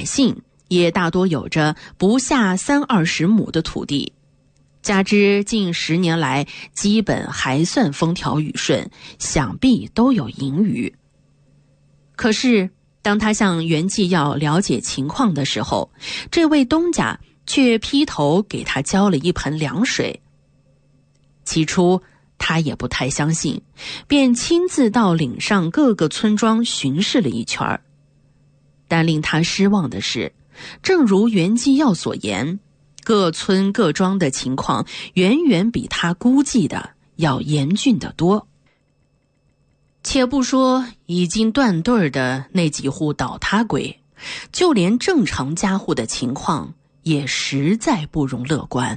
百姓也大多有着不下30-20亩的土地，加之近10年来基本还算风调雨顺，想必都有盈余。可是当他向袁继耀了解情况的时候，这位东家却劈头给他浇了一盆凉水。起初他也不太相信，便亲自到岭上各个村庄巡视了一圈。但令他失望的是，正如袁继耀所言，各村各庄的情况远远比他估计的要严峻得多。且不说已经断队的那几户倒塌鬼，就连正常家户的情况也实在不容乐观。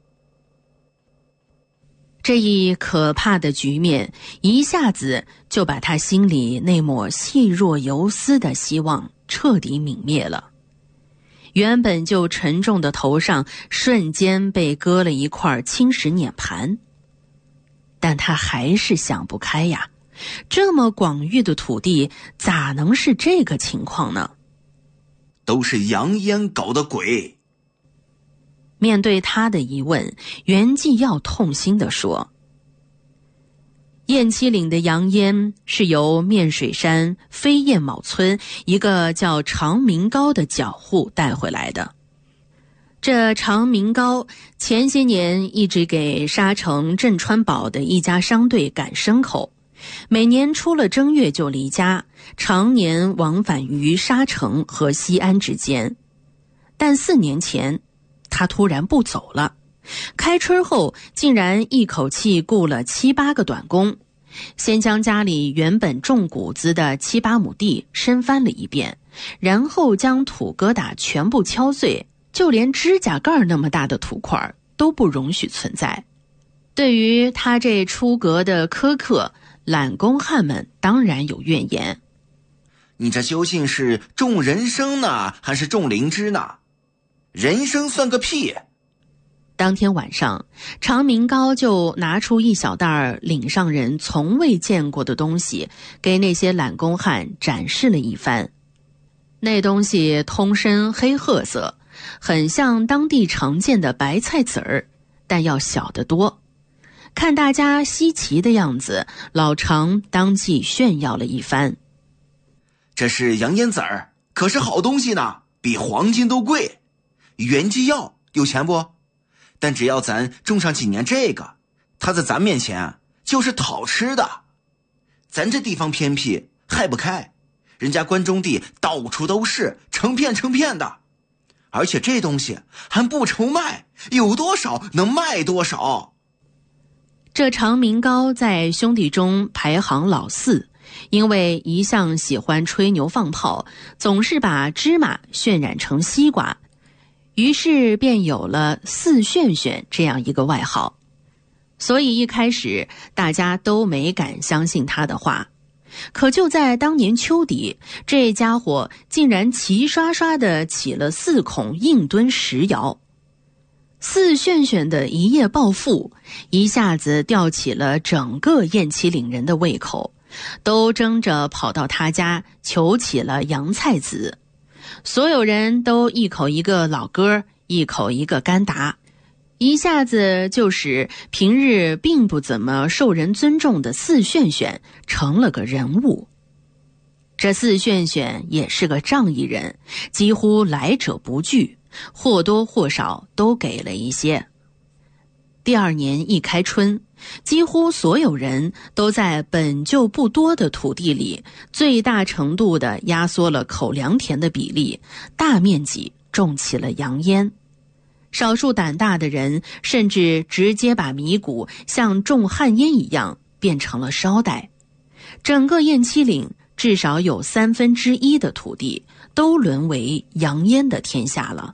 这一可怕的局面一下子就把他心里那抹细若游丝的希望彻底泯灭了。原本就沉重的头上瞬间被割了一块青石碾盘。但他还是想不开呀，这么广域的土地咋能是这个情况呢？ 都是杨烟搞的鬼。 面对他的疑问，袁继耀痛心地说，雁栖岭的杨烟是由面水山飞燕卯村一个叫常明高的脚户带回来的。这常明高前些年一直给沙城镇川堡的一家商队赶牲口，每年出了正月就离家，常年往返于沙城和西安之间。但4年前他突然不走了，开春后竟然一口气雇了7-8个短工，先将家里原本种谷子的7-8亩地深翻了一遍，然后将土疙瘩全部敲碎，就连指甲盖那么大的土块都不容许存在。对于他这出格的苛刻，懒工汉们当然有怨言。 你这究竟是种人参呢，还是种灵芝呢？人参算个屁！ 当天晚上，常明高就拿出一小袋岭上人从未见过的东西，给那些懒工汉展示了一番。那东西通身黑褐色，很像当地常见的白菜籽儿，但要小得多。看大家稀奇的样子，老常当即炫耀了一番。 这是洋烟籽儿，可是好东西呢，比黄金都贵。袁继耀有钱不？但只要咱种上几年这个，他在咱面前就是讨吃的。咱这地方偏僻，害不开，人家关中地到处都是，成片成片的。而且这东西还不愁卖，有多少能卖多少。 这常明高在兄弟中排行老4，因为一向喜欢吹牛放炮，总是把芝麻渲染成西瓜，于是便有了四炫炫这样一个外号。所以一开始大家都没敢相信他的话。可就在当年秋底，这家伙竟然齐刷刷地起了4孔硬墩石窑。四炫炫的一夜暴富，一下子吊起了整个雁栖岭人的胃口，都争着跑到他家求起了洋菜籽。所有人都一口一个老哥，一口一个干达，一下子就使平日并不怎么受人尊重的四炫炫成了个人物。这四炫炫也是个仗义人，几乎来者不拒，或多或少都给了一些。第2年一开春，几乎所有人都在本就不多的土地里最大程度地压缩了口粮田的比例，大面积种起了洋烟。少数胆大的人甚至直接把米谷像种旱烟一样变成了捎带。整个雁栖岭至少有1/3的土地都沦为洋烟的天下了。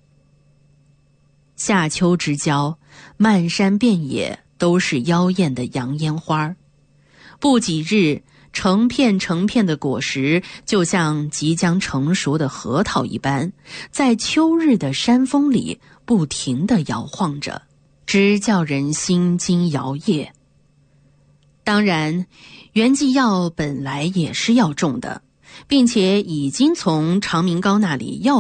夏秋之交，漫山遍野都是妖艳的洋烟花，不几日，成片成片的果实就像即将成熟的核桃一般，在秋日的山峰里不停地摇晃着，直叫人心惊摇曳。当然，袁继耀本来也是要种的，并且已经从常明高那里要